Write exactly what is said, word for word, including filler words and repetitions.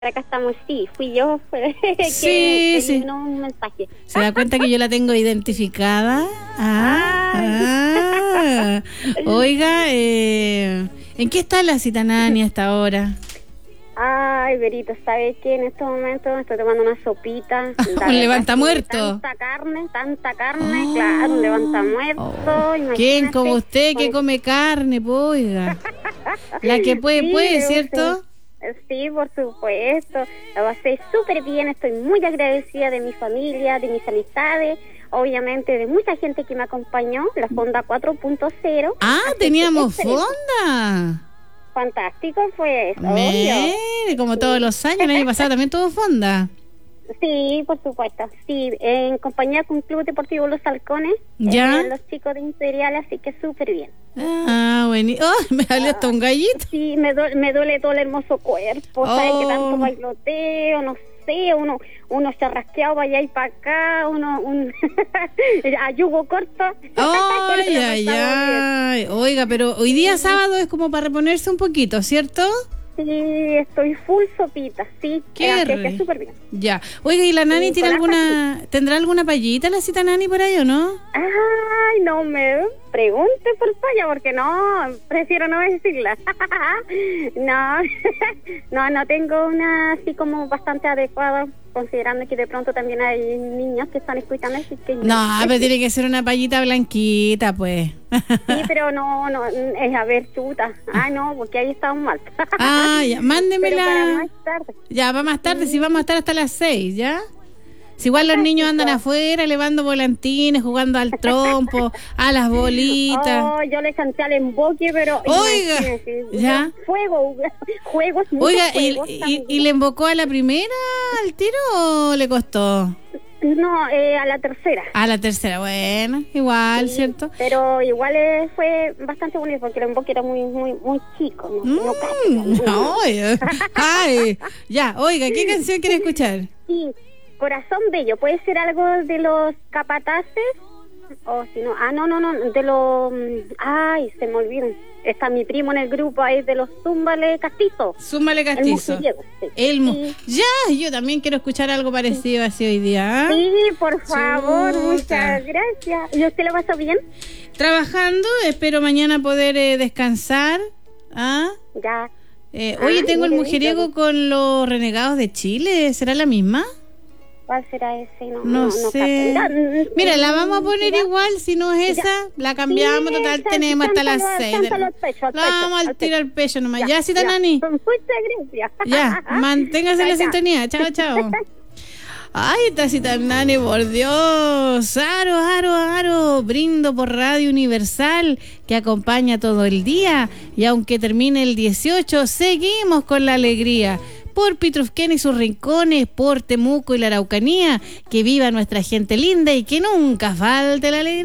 Acá estamos, sí, fui yo fue que sí, eliminó sí. un mensaje. ¿Se da cuenta que yo la tengo identificada? Ah, ah. Oiga, eh, ¿en qué está la Citanani hasta ahora? Ay, Berito, ¿sabes qué? En estos momentos estoy tomando una sopita. Un levantamuerto. Tanta carne, tanta carne, oh, claro, un levantamuerto. Oh. ¿Quién como usted que come carne, po, oiga? La que puede, sí, puede, ¿cierto? Sí, por supuesto. Lo pasé súper bien, estoy muy agradecida de mi familia, de mis amistades, obviamente de mucha gente que me acompañó, la Fonda cuatro punto cero. Ah, teníamos Fonda. Fantástico fue eso. Mire, como sí. Todos los años, el año pasado también tuvo Fonda. Sí, por supuesto. Sí, en compañía con Club Deportivo Los Halcones. ¿Ya? Eh, los chicos de Imperial, así que súper bien. Ah, bueno. Oh, me salió hasta un gallito. Sí, me, do me duele todo el hermoso cuerpo. Oh. ¿Sabes que tanto bailoteo? No sé, uno uno charrasqueado para allá y para acá, uno un a yugo corto. Ay, ay, ay. Oiga, pero hoy día sábado es como para reponerse un poquito, ¿cierto? Sí, estoy full sopita, sí. Qué que, que súper bien. Ya. Oiga, ¿y la Nani sí, tiene alguna, pajita. ¿Tendrá alguna payita la Citanani por ahí o no? Ay, no me pregunte por paya, porque no, prefiero no decirla. no, no, no tengo una así como bastante adecuada, considerando que de pronto también hay niños que están escuchando, así que... No, pero tiene que ser una payita blanquita, pues. Sí, pero no, no, es a ver, chuta. Ah, no, porque ahí estamos mal. Ah, ya, mándemela. Pero para más tarde. Ya, va más tarde, sí. Si vamos a estar hasta las seis, ¿ya? Si igual los niños andan afuera levando volantines, jugando al trompo, a las bolitas. Oh, yo le canté al emboque, pero... Oiga, ¿ya? Fuego, juegos, Oiga, juegos ¿y, y, ¿y le embocó a la primera al tiro o le costó? No, eh, a la tercera. A la tercera, bueno, igual, sí, ¿cierto? Pero igual eh, fue bastante bonito porque el emboque era muy muy muy chico. No, mm, no, no, oiga. Ay, ya, oiga, ¿qué canción quiere escuchar? Sí, Corazón Bello, ¿puede ser algo de los Capataces? O si no, ah, no, no, no, de los... Ay, se me olvidan. Está mi primo en el grupo ahí de los Zúmbale Castizo. Zúmbale Castizo. El sí. Elmo. Sí. Ya, yo también quiero escuchar algo parecido sí. Así hoy día. ¿Eh? Sí, por favor, Chuta. Muchas gracias. ¿Y usted lo pasó bien? Trabajando, espero mañana poder eh, descansar. ¿Ah? Ya. Eh, ah, oye, tengo el mujeriego bien. Con los Renegados de Chile, ¿será la misma? ¿Cuál será ese? No, no, no sé. No, mira, la vamos a poner igual, si no es esa, ya. La cambiamos, sí, total, tenemos hasta las seis. Al pecho, al la vamos al tiro al pecho nomás. Ya, ya Citanani. Ya, ya, manténgase en la sintonía. Chao, chao. Ay, esta Citanani, por Dios. Aro, aro, aro. Brindo por Radio Universal, que acompaña todo el día. Y aunque termine el dieciocho, seguimos con la alegría. Por Pitrufquén y sus rincones, por Temuco y la Araucanía, que viva nuestra gente linda y que nunca falte la alegría.